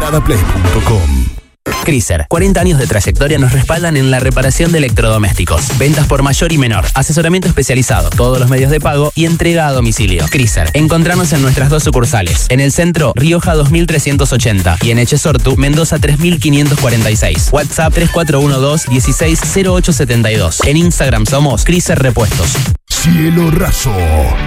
Radioentradaplay.com. Chrysler, 40 años de trayectoria nos respaldan en la reparación de electrodomésticos. Ventas por mayor y menor, asesoramiento especializado, todos los medios de pago y entrega a domicilio. Chrysler, encontrarnos en nuestras 2 sucursales. En el centro, Rioja 2380 y en Echesortu, Mendoza 3546. WhatsApp 3412-160872. En Instagram somos Chrysler Repuestos. Cielo raso.